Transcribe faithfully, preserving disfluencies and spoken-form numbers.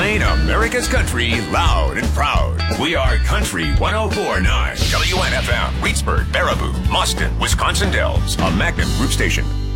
playing America's country loud and proud. We are Country one oh four point nine. W N F M, Reedsburg, Baraboo, Mustin, Wisconsin Dells, a Magnum Group station.